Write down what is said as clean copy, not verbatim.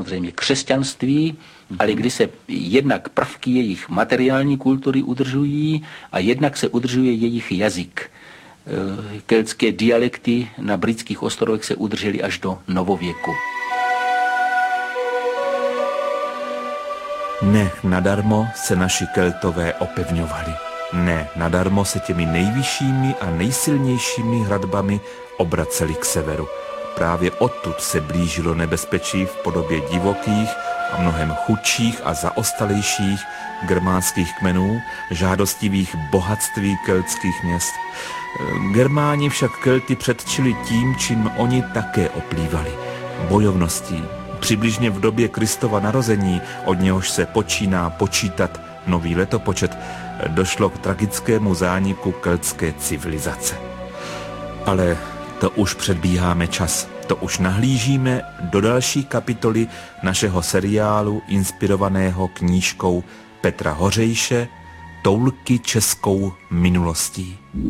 samozřejmě křesťanství, ale kdy se jednak prvky jejich materiální kultury udržují a jednak se udržuje jejich jazyk. Keltské dialekty na britských ostrovech se udržely až do novověku. Ne nadarmo se naši Keltové opevňovali. Ne nadarmo se těmi nejvyššími a nejsilnějšími hradbami obraceli k severu. Právě odtud se blížilo nebezpečí v podobě divokých a mnohem chudších a zaostalejších germánských kmenů, žádostivých bohatství keltských měst. Germáni však Kelty předčili tím, čím oni také oplývali. Bojovností. Přibližně v době Kristova narození, od něhož se počíná počítat nový letopočet, došlo k tragickému zániku keltské civilizace. Ale to už předbíháme čas. To už nahlížíme do další kapitoly našeho seriálu inspirovaného knížkou Petra Hořejše Toulky českou minulostí.